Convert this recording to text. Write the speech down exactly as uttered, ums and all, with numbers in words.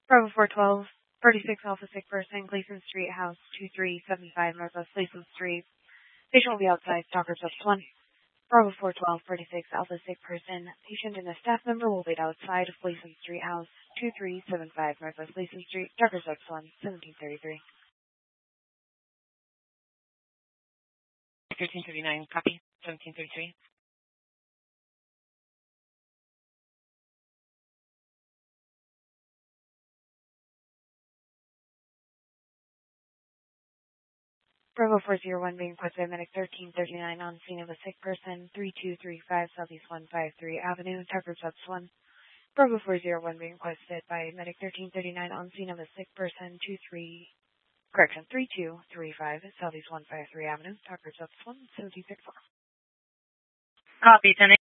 Bravo four twelve, thirty-six Alpha Sick Person, Gleason Street, House two three seven five, Northwest Gleason Street. Patient will be outside, Stalkers up one. Bravo four twelve, thirty-six Alpha Sick Person, patient and a staff member will wait outside of Gleason Street, House two three seven five, Northwest Gleason Street, Stalkers up one, seventeen thirty-three. thirteen thirty-nine, copy, seventeen thirty-three. Bravo four zero one being requested by Medic thirteen thirty-nine on scene of a sick person, three two three five Southeast one five three Avenue, Tucker Subs one. Bravo four zero one being requested by Medic thirteen thirty-nine on scene of a sick person, two three, correction, three two three five Southeast one five three Avenue, Tucker Subs one, seventeen thirty-four. Copy, ten